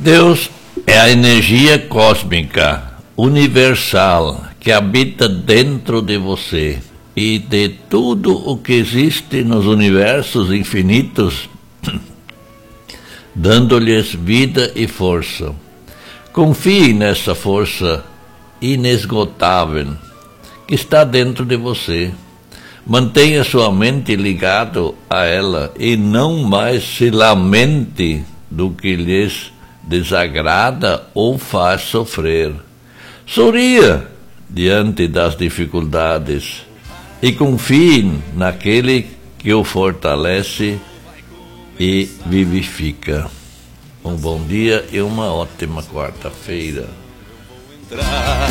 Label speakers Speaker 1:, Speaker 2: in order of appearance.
Speaker 1: Deus é a energia cósmica, universal, que habita dentro de você. E de tudo o que existe nos universos infinitos, dando-lhes vida e força. Confie nessa força inesgotável que está dentro de você. Mantenha sua mente ligada a ela e não mais se lamente do que lhes desagrada ou faz sofrer. Sorria diante das dificuldades e confie naquele que o fortalece e vivifica. Um bom dia e uma ótima quarta-feira.